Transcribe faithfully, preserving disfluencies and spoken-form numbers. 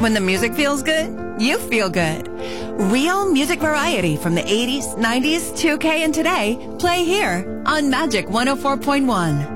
When the music feels good, you feel good. Real music variety from the eighties, nineties, two K, and today, play here on Magic one oh four point one.